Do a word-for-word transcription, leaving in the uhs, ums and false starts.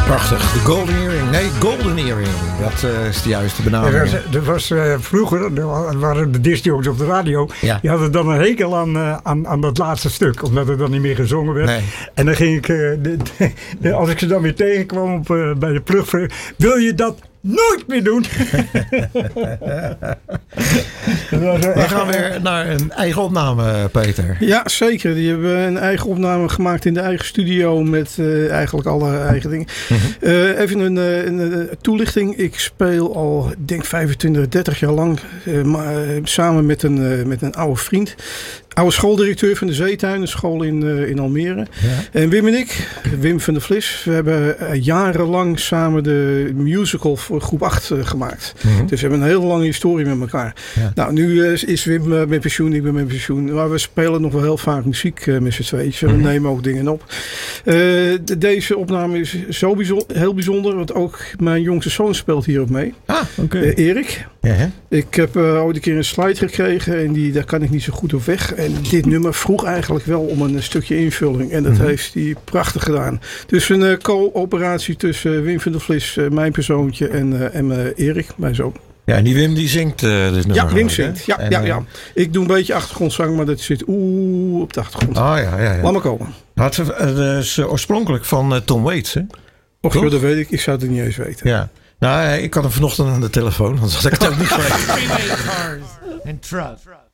Prachtig. De Golden Earring. Nee, Golden Earring. Dat uh, is de juiste benaming. Er was, er was uh, vroeger, er waren de discjockeys op de radio. Ja. Die hadden dan een hekel aan, uh, aan, aan dat laatste stuk. Omdat er dan niet meer gezongen werd. Nee. En dan ging ik, uh, de, de, de, als ik ze dan weer tegenkwam op, uh, bij de plug. Wil je dat nooit meer doen? We gaan weer naar een eigen opname, Peter. Ja, zeker. Die hebben een eigen opname gemaakt in de eigen studio met uh, eigenlijk alle eigen dingen. Mm-hmm. Uh, even een, een, een toelichting. Ik speel al, denk vijfentwintig, dertig jaar lang uh, ma- samen met een, uh, met een oude vriend. Oude schooldirecteur van de Zeetuinenschool in, uh, in Almere. Ja. En Wim en ik, Wim van der Vlis, we hebben uh, jarenlang samen de musical voor groep acht uh, gemaakt. Mm-hmm. Dus we hebben een hele lange historie met elkaar. Ja. Nou, nu uh, is Wim uh, met pensioen, ik ben met pensioen. Maar we spelen nog wel heel vaak muziek uh, met z'n tweeën. We mm-hmm. nemen ook dingen op. Uh, de, deze opname is zo bijzonder, heel bijzonder, want ook mijn jongste zoon speelt hier ook mee. Ah, oké. Okay. Uh, Erik. Ja, ik heb uh, ooit een keer een slide gekregen en die, daar kan ik niet zo goed op weg. En dit nummer vroeg eigenlijk wel om een stukje invulling. En dat mm-hmm. heeft hij prachtig gedaan. Dus een uh, coöperatie tussen uh, Wim van der Vlis, uh, mijn persoontje, en, uh, en uh, Erik, mijn zoon. Ja, en die Wim die zingt uh, dit nummer. Ja, Wim ook, zingt. Ja, en, ja, ja. Ik doe een beetje achtergrondzang, maar dat zit oeh op de achtergrond. Oh ja, ja, ja. Laat maar komen. Het is uh, oorspronkelijk van uh, Tom Waits, hè? Och, joh, dat weet ik. Ik zou het niet eens weten. Ja. Nou, ik had hem vanochtend aan de telefoon, anders had ik het ook niet geweten. And trust.